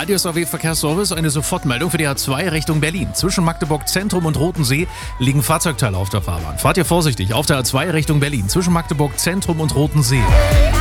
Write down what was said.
Radio SAW Verkehrsservice, eine Sofortmeldung für die A2 Richtung Berlin. Zwischen Magdeburg Zentrum und Rotensee liegen Fahrzeugteile auf der Fahrbahn. Fahrt ihr vorsichtig auf der A2 Richtung Berlin. Zwischen Magdeburg Zentrum und Rotensee.